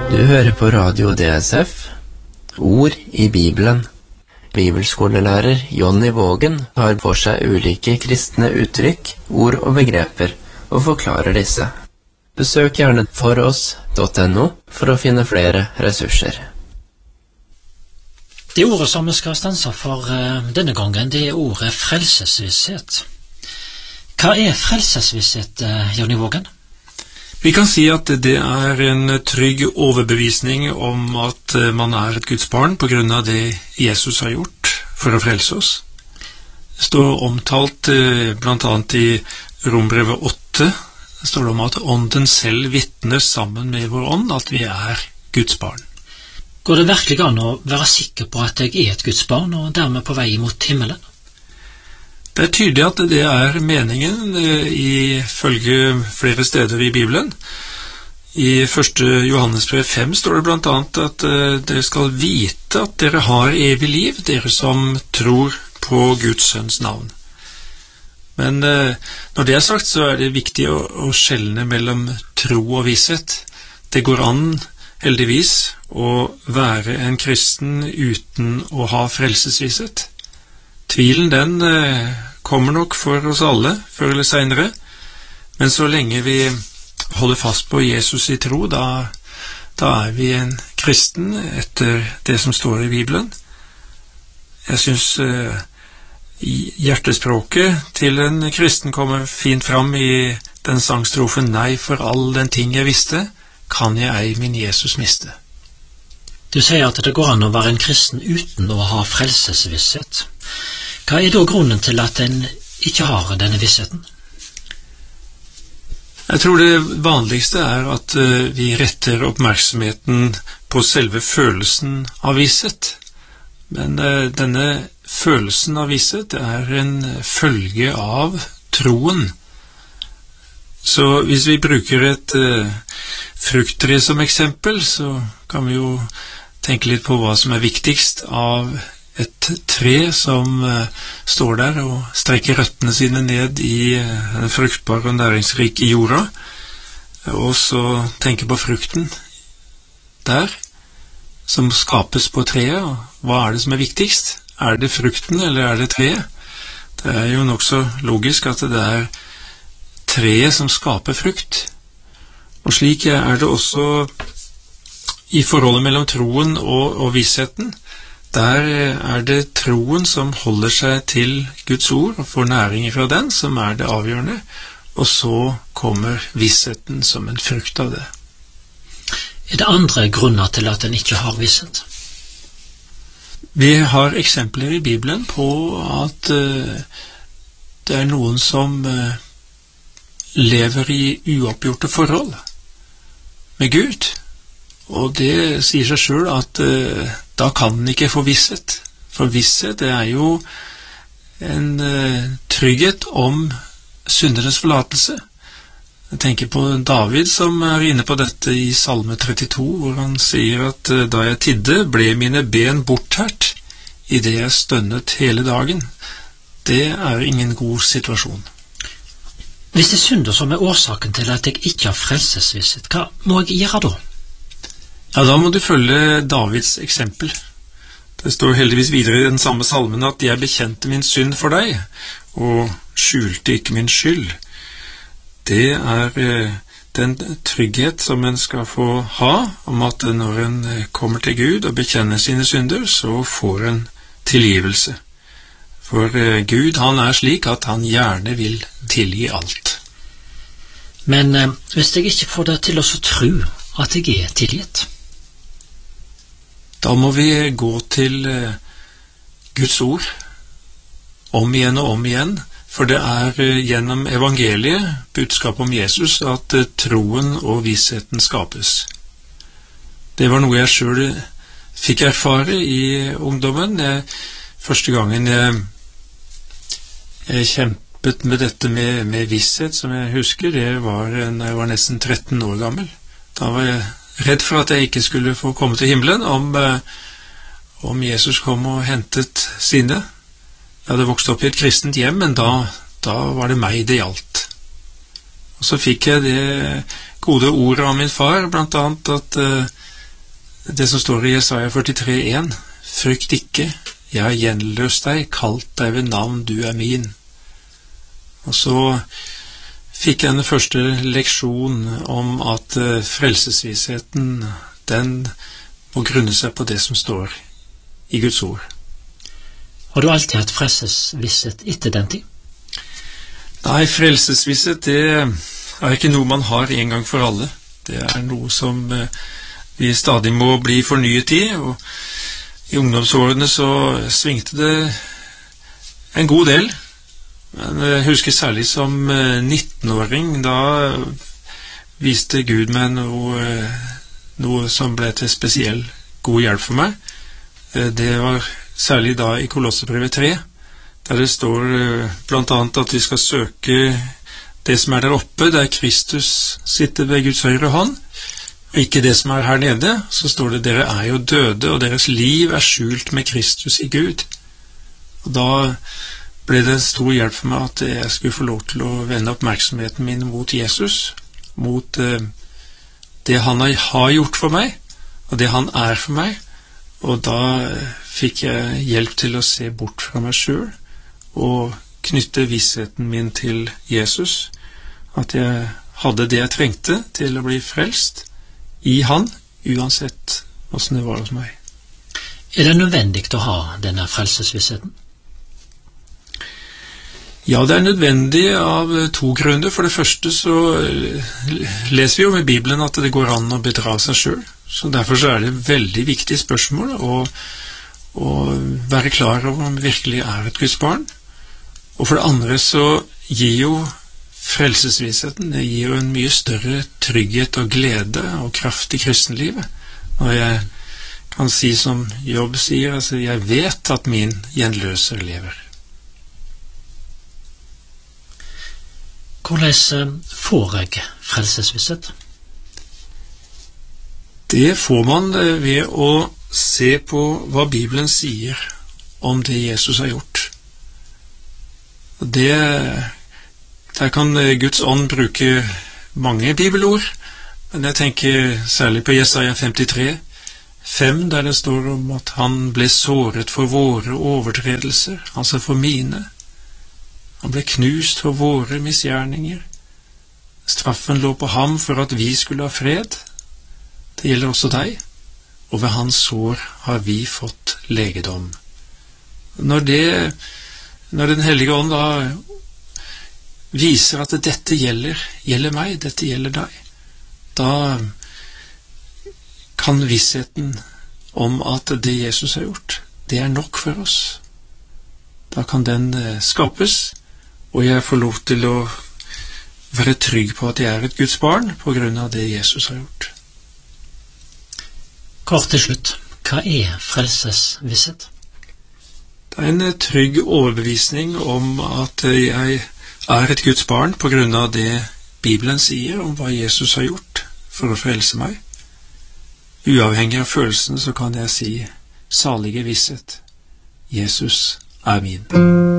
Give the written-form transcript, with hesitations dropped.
Du hører på Radio DSF, Ord i Bibelen. Bibelskolelærer Jonny Vågen tar for seg ulike kristne uttrykk, ord og begreper, og forklarer disse. Besøk gjerne foross.no for å finne flere ressurser. Det ordet som vi skal stanse for denne gangen, det er ordet frelsesvisshet. Hva er frelsesvisshet, Jonny Vågen? Vi kan si at det er en trygg overbevisning om at man er et Guds barn på grunn av det Jesus har gjort for å frelse oss. Det står omtalt blant annet i Rombrevet 8, det står om at ånden selv vitner sammen med vår ånd at vi er Guds barn. Går det virkelig an å være sikker på at jeg er et Guds barn og dermed på vei mot himmelen? Det er tydelig at det er meningen ifølge flere steder i Bibelen. I 1. Johannesbrev 5 står det blant annet at dere skal vite at dere har evig liv, dere som tror på Guds sønns navn. Men når det er sagt, så er det viktig å skjelne mellom tro og visshet. Det går an, heldigvis, å være en kristen uten å ha frelsesvisshet. Tvilen den kommer nok for oss alle, før eller senere, men så lenge vi holder fast på Jesus i tro, da er vi en kristen etter det som står i Bibelen. Jeg synes hjertespråket til en kristen kommer fint fram i den sangstrofen «Nei, for all den ting jeg visste, kan jeg ei min Jesus miste». Du sier at det går an å være en kristen uten å ha frelsesvisshet. Hva er da grunnen til at en ikke har denne vissheten? Jeg tror det vanligste er at vi retter oppmerksomheten på selve følelsen av visshet. Men denne følelsen av visshet er en følge av troen. Så hvis vi bruker et frukttre som eksempel, så kan vi jo tenke litt på hva som er viktigst av et tre som står der og strekker røttene sine ned i den fruktbare og næringsrike jorda, og så tenke på frukten der, som skapes på treet, og hva er det som er viktigst? Er det frukten, eller er det treet? Det er jo nok så logisk at det er treet som skaper frukt. Og slik er det også i forholdet mellom troen og vissheten. Der er det troen som holder seg til Guds ord og får næring fra den, som er det avgjørende, og så kommer vissheten som en frukt av det. Er det andre grunner til at en ikke har visshet? Vi har eksempler i Bibelen på at det er noen som lever i uoppgjorte forhold med Gud, og det sier seg selv at da kan den ikke få visshet. For visshet det er jo en trygghet om syndernes forlatelse. Jeg tenker på David som er inne på dette i Salme 32, hvor han sier at da jeg tidde, ble mine ben bortært i det jeg stønnet hele dagen. Det er ingen god situasjon. Hvis det er synder som er årsaken til at jeg ikke har frelsesvisshet, hva må jeg gjøre da? Ja, da må du følge Davids eksempel. Det står heldigvis videre i den samme salmen at jeg bekjente min synd for deg, og skjulte ikke min skyld. Det er den trygghet som en skal få ha, om at når en kommer til Gud og bekjenner sine synder, så får en tilgivelse. For Gud, han er slik at han gjerne vil tilgi alt. Men hvis jeg ikke får det til å tro at jeg er tilgitt, da må vi gå til Guds ord om igjen, for det er gjennom evangeliet, budskap om Jesus, at troen og vissheten skapes. Det var noe jeg selv fikk erfare i ungdommen. Første gangen jeg kjempet med dette med visshet, som jeg husker, det var da jeg var nesten 13 år gammel. Da var jeg redd for at jeg ikke skulle få komme til himmelen om Jesus kom og hentet sine. Jeg hadde vokst opp i et kristent hjem, men da var det meg det gjaldt. Og så fikk jeg det gode ordet av min far, blant annet at det som står i Jesaja 43,1: Frykt ikke, jeg har gjenløst deg, kalt deg ved navn, du er min. Og så fikk jeg den første leksjon om at frelsesvissheten, den må grunne seg på det som står i Guds ord. Har du alltid hatt frelsesvisshet etter den tid? Nei, frelsesvisshet, det er ikke noe man har en gang for alle. Det er noe som vi stadig må bli fornyet i, og i ungdomsårene så svingte det en god del. Men jeg husker særlig som 19-åring, da viste Gud meg noe som ble til spesiell god hjelp for meg. Det var særlig da i Kolossebrevet 3, der det står blant annet at vi skal søke det som er der oppe, der Kristus sitter ved Guds høyre hånd, og ikke det som er her nede. Så står det: dere er jo døde, og deres liv er skjult med Kristus i Gud. Og da ble det en stor hjelp for meg at jeg skulle få lov til å vende oppmerksomheten min mot Jesus, mot det han har gjort for meg, og det han er for meg. Og da fikk jeg hjelp til å se bort fra meg selv og knytte vissheten min til Jesus, at jeg hadde det jeg trengte til å bli frelst i han, uansett hvordan det var hos meg. Er det nødvendig å ha denne frelsesvissheten? Ja, det er nødvendig av to grunner. For det første så leser vi jo med Bibelen at det går an å bedra seg selv. Så derfor så er det et veldig viktig spørsmål å være klar over om vi virkelig er et Guds barn. Og for det andre så gir jo frelsesvissheten, det gir jo en mye større trygghet og glede og kraft i kristenlivet. Når jeg kan si som Jobb sier, altså jeg vet at min gjenløser lever. Hvordan får jeg frelsesvisshet? Det får man ved å se på hva Bibelen sier om det Jesus har gjort. Der kan Guds ånd bruke mange bibelord, men jeg tenker særlig på Jesaja 53:5, der det står om at han ble såret for våre overtredelser, altså for mine. Han ble knust for våre misgjerninger. Straffen lå på ham for at vi skulle ha fred. Det gjelder også deg, og ved hans sår har vi fått legedom. Når Den hellige ånd da viser at dette gjelder meg, dette gjelder deg, da kan vissheten om at det Jesus har gjort, det er nok for oss. Da kan den skapes, og jeg får lov til å være trygg på at jeg er et Guds barn på grunn av det Jesus har gjort. Kort til slutt, hva er frelsesvisshet? Det er en trygg overbevisning om at jeg er et Guds barn på grunn av det Bibelen sier om hva Jesus har gjort for å frelse meg. Uavhengig av følelsen så kan jeg si salige visshet: Jesus er min.